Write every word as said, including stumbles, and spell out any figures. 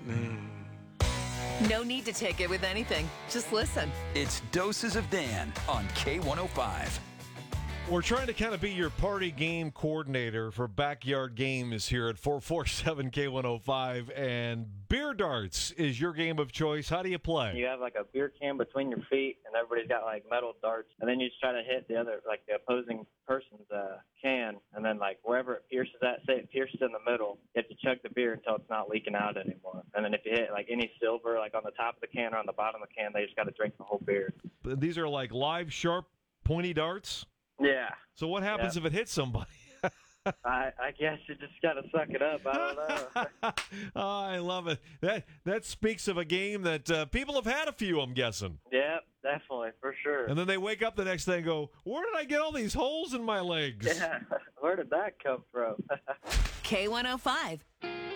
No need to take it with anything. Just listen. It's Doses of Dan on K one oh five. We're trying to kind of be your party game coordinator for backyard games here at four forty-seven K one oh five, and beer darts is your game of choice. How do you play? You have like a beer can between your feet, and everybody's got like metal darts, and then you just try to hit the other, like the opposing person's uh, can, and then like wherever it pierces at, say it pierces in the middle, you have to chug the beer until it's not leaking out anymore. And then if you hit like any silver, like on the top of the can or on the bottom of the can, they just got to drink the whole beer. These are like live, sharp, pointy darts? Yeah. So what happens yeah. if it hits somebody? I, I guess you just got to suck it up. I don't know. Oh, I love it. That that speaks of a game that uh, people have had a few, I'm guessing. Yeah, definitely, for sure. And then they wake up the next day and go, where did I get all these holes in my legs? Yeah, where did that come from? K one oh five.